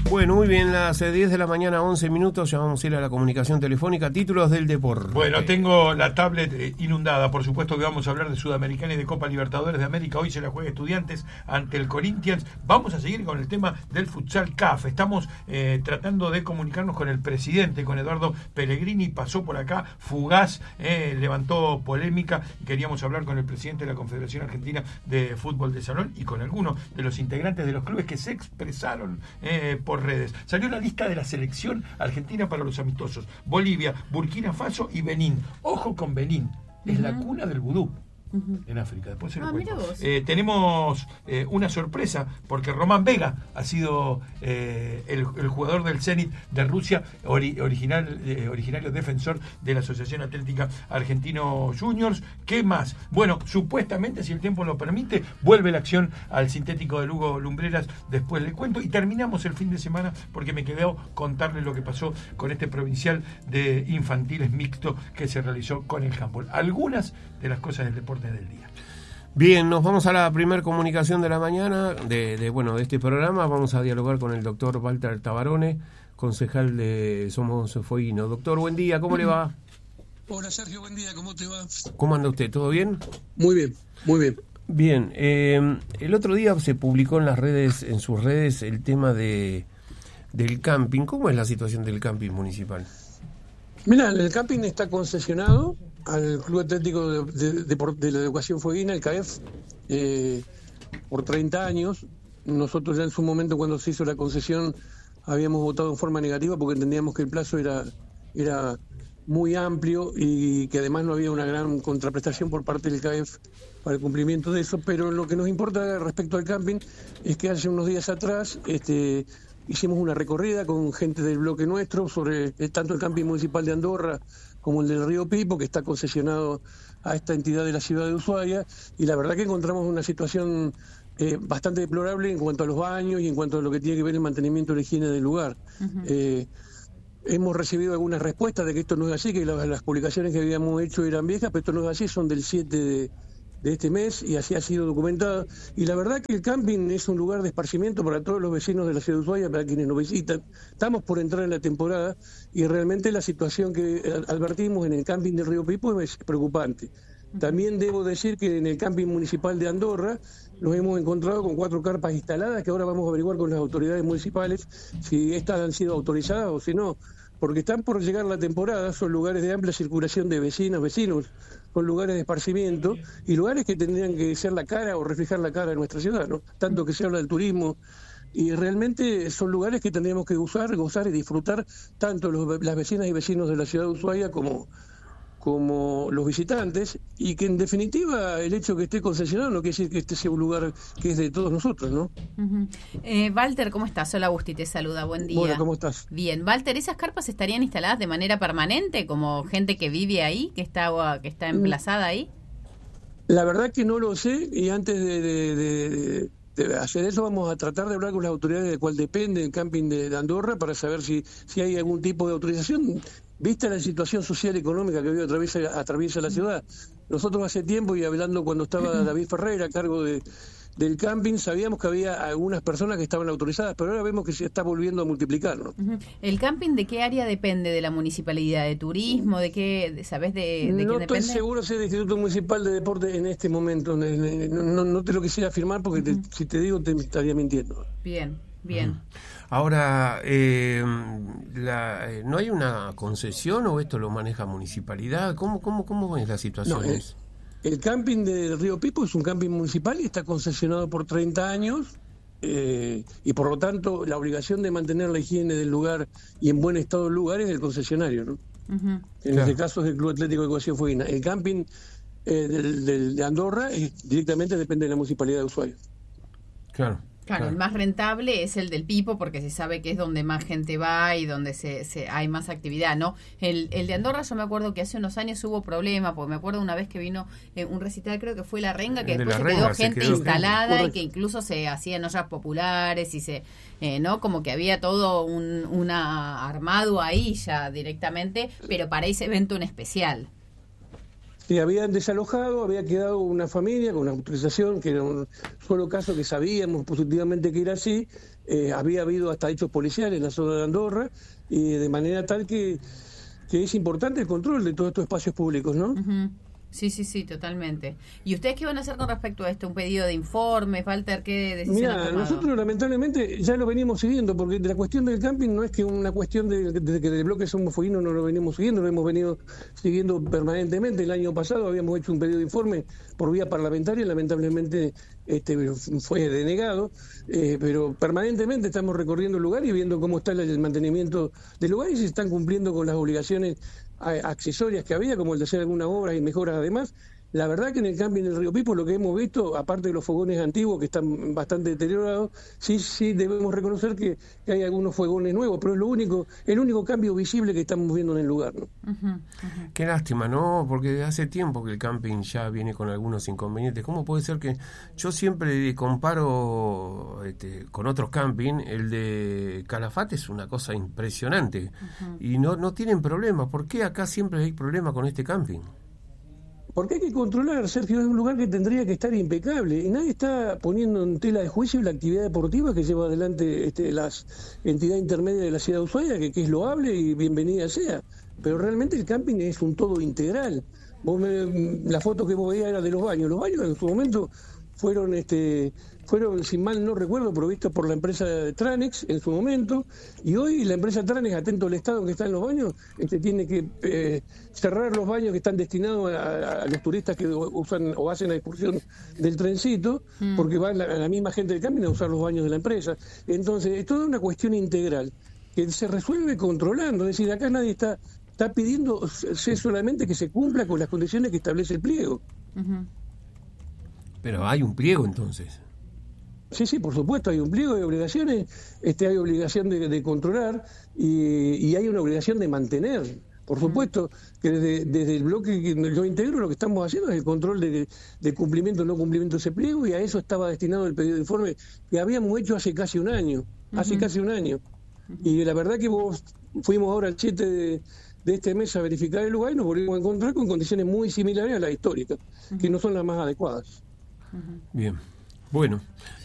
Bueno, muy bien, las 10 de la mañana, 11 minutos, ya vamos a ir a la comunicación telefónica. Títulos del deporte. Bueno, tengo la tablet inundada, por supuesto que vamos a hablar de Sudamericana y de Copa Libertadores de América. Hoy se la juega Estudiantes ante el Corinthians. Vamos a seguir con el tema del futsal CAF. Estamos tratando de comunicarnos con el presidente, con Eduardo Pellegrini. Pasó por acá, fugaz, levantó polémica. Queríamos hablar con el presidente de la Confederación Argentina de Fútbol de Salón y con algunos de los integrantes de los clubes que se expresaron por redes. Salió la lista de la selección argentina para los amistosos: Bolivia, Burkina Faso y Benín. Ojo con Benín, es la cuna del vudú en África. Después se lo cuento. Tenemos una sorpresa, porque Román Vega ha sido el jugador del Zenit de Rusia, originario defensor de la Asociación Atlética Argentino Juniors. ¿Qué más? Bueno, supuestamente, si el tiempo lo permite, vuelve la acción al sintético de Lugo Lumbreras. Después le cuento, y terminamos el fin de semana porque me quedó contarle lo que pasó con este provincial de infantiles mixto que se realizó con el handball. Algunas de las cosas del deporte del día. Bien, nos vamos a la primera comunicación de la mañana de este programa. Vamos a dialogar con el doctor Walter Tabarone, concejal de Somos Fueguino. Doctor, buen día, ¿cómo le va? Hola Sergio, buen día, ¿cómo te va? ¿Cómo anda usted? ¿Todo bien? Muy bien, muy bien. Bien, el otro día se publicó en sus redes, el tema del camping. ¿Cómo es la situación del camping municipal? Mira, el camping está concesionado al Club Atlético de la Educación Fueguina, el CAEF, por 30 años. Nosotros ya en su momento, cuando se hizo la concesión, habíamos votado en forma negativa porque entendíamos que el plazo era muy amplio y que además no había una gran contraprestación por parte del CAEF para el cumplimiento de eso. Pero lo que nos importa respecto al camping es que hace unos días atrás hicimos una recorrida con gente del bloque nuestro sobre tanto el camping municipal de Andorra como el del Río Pipo, que está concesionado a esta entidad de la ciudad de Ushuaia, y la verdad que encontramos una situación bastante deplorable en cuanto a los baños y en cuanto a lo que tiene que ver el mantenimiento de la higiene del lugar. Hemos recibido algunas respuestas de que esto no es así, que las publicaciones que habíamos hecho eran viejas, pero esto no es así, son del 7 de este mes y así ha sido documentado. Y la verdad que el camping es un lugar de esparcimiento para todos los vecinos de la ciudad de Ushuaia, para quienes nos visitan. Estamos por entrar en la temporada y realmente la situación que advertimos en el camping del Río Pipo es preocupante. También debo decir que en el camping municipal de Andorra nos hemos encontrado con 4 carpas instaladas que ahora vamos a averiguar con las autoridades municipales si estas han sido autorizadas o si no, porque están por llegar la temporada, son lugares de amplia circulación de vecinos, con lugares de esparcimiento y lugares que tendrían que ser la cara o reflejar la cara de nuestra ciudad, ¿no? Tanto que se habla del turismo, y realmente son lugares que tendríamos que usar, gozar y disfrutar tanto las vecinas y vecinos de la ciudad de Ushuaia como los visitantes, y que en definitiva el hecho que esté concesionado no quiere decir que este sea un lugar que es de todos nosotros, ¿no? Walter, ¿cómo estás? Hola, Agustín, te saluda, buen día. Hola, ¿cómo estás? Bien, Walter, ¿esas carpas estarían instaladas de manera permanente, como gente que vive ahí, que está emplazada ahí? La verdad que no lo sé, y antes de hacer eso vamos a tratar de hablar con las autoridades de cuál depende el camping de Andorra para saber si hay algún tipo de autorización. Vista la situación social y económica que hoy atraviesa la ciudad. Nosotros hace tiempo, y hablando cuando estaba David Ferreira a cargo del camping, sabíamos que había algunas personas que estaban autorizadas, pero ahora vemos que se está volviendo a multiplicar, ¿no? ¿El camping de qué área depende de la municipalidad? ¿De turismo? ¿De qué? ¿Sabés de quién depende? No estoy seguro si es del Instituto Municipal de Deporte en este momento. No te lo quisiera afirmar porque si te digo te estaría mintiendo. Bien. Ahora, ¿no hay una concesión o esto lo maneja municipalidad? ¿Cómo es la situación? No, el camping del Río Pipo es un camping municipal y está concesionado por 30 años y por lo tanto la obligación de mantener la higiene del lugar y en buen estado del lugar es del concesionario, ¿no? En este caso es el Club Atlético de Educación Fueguina. El camping de Andorra directamente depende de la municipalidad de Ushuaia. Claro, el más rentable es el del Pipo porque se sabe que es donde más gente va y donde hay más actividad, ¿no? El de Andorra, yo me acuerdo que hace unos años hubo problema, porque me acuerdo una vez que vino un recital, creo que fue La Renga, que después quedó gente instalada y que incluso se hacían ollas populares y ¿no? Como que había todo un armado ahí ya directamente, pero para ese evento en especial. se habían desalojado, había quedado una familia con una autorización, que era un solo caso que sabíamos positivamente que era así, había habido hasta hechos policiales en la zona de Andorra, y de manera tal que es importante el control de todos estos espacios públicos, ¿no? Uh-huh. Sí, totalmente. ¿Y ustedes qué van a hacer con respecto a esto? ¿Un pedido de informes? Walter, ¿qué decisión han tomado? Nosotros lamentablemente ya lo venimos siguiendo, porque la cuestión del camping no es que una cuestión desde que del bloque Somos Fueguinos no lo venimos siguiendo, lo hemos venido siguiendo permanentemente. El año pasado habíamos hecho un pedido de informe por vía parlamentaria, lamentablemente fue denegado, pero permanentemente estamos recorriendo el lugar y viendo cómo está el mantenimiento del lugar y si se están cumpliendo con las obligaciones accesorias que había, como el de hacer algunas obras y mejoras además. La verdad que en el camping del Río Pipo lo que hemos visto, aparte de los fogones antiguos que están bastante deteriorados, sí debemos reconocer que hay algunos fogones nuevos, pero es el único cambio visible que estamos viendo en el lugar, ¿no? Qué lástima, ¿no? Porque hace tiempo que el camping ya viene con algunos inconvenientes. ¿Cómo puede ser que yo siempre comparo con otros camping? El de Calafate es una cosa impresionante y no tienen problemas. ¿Por qué acá siempre hay problemas con este camping? Porque hay que controlar, Sergio, es un lugar que tendría que estar impecable y nadie está poniendo en tela de juicio la actividad deportiva que lleva adelante las entidades intermedias de la ciudad de Ushuaia, que es loable y bienvenida sea, pero realmente el camping es un todo integral. La foto que vos veías era de los baños en su momento fueron, sin mal no recuerdo, provistos por la empresa Tranex en su momento, y hoy la empresa Tranex, atento al estado en que están los baños, tiene que cerrar los baños que están destinados a los turistas que usan o hacen la excursión del trencito, porque va la misma gente del camping a usar los baños de la empresa. Entonces, es toda una cuestión integral que se resuelve controlando, es decir, acá nadie está pidiendo solamente que se cumpla con las condiciones que establece el pliego. Pero hay un pliego entonces. Sí, por supuesto, hay un pliego de obligaciones, hay obligación de controlar y hay una obligación de mantener. Por supuesto que desde el bloque que yo integro lo que estamos haciendo es el control de cumplimiento o no cumplimiento de ese pliego, y a eso estaba destinado el pedido de informe que habíamos hecho hace casi un año. Y la verdad que fuimos ahora el 7 de este mes a verificar el lugar y nos volvimos a encontrar con condiciones muy similares a las históricas, que no son las más adecuadas. Bien, bueno.